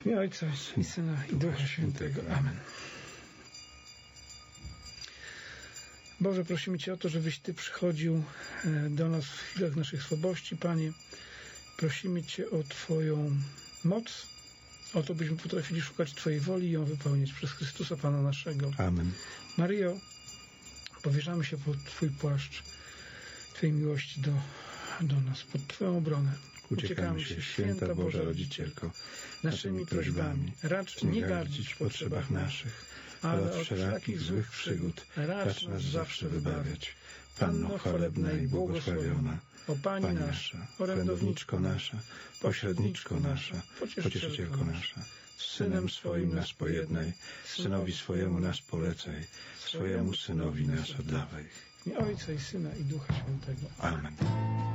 W imię Ojca i Syna i Ducha Świętego. Amen. Boże, prosimy Cię o to, żebyś Ty przychodził do nas w chwilach naszych słabości, Panie. Prosimy Cię o Twoją moc, o to, byśmy potrafili szukać Twojej woli i ją wypełnić przez Chrystusa Pana naszego. Amen. Maryjo, powierzamy się pod Twój płaszcz Twojej miłości do nas, pod Twoją obronę. Uciekamy się, Święta Boża Rodzicielko, naszymi prośbami. Racz nie gardzić w potrzebach naszych, ale od wszelakich złych przygód racz nas zawsze wybawiać. Panno chwalebna i błogosławiona, o Pani nasza, orędowniczko nasza, pośredniczko nasza, pocieszycielko nasza, z Synem swoim nas pojednaj, Synowi swojemu nas polecaj, swojemu Synowi nas oddawaj. W imię Ojca i Syna i Ducha Świętego. Amen.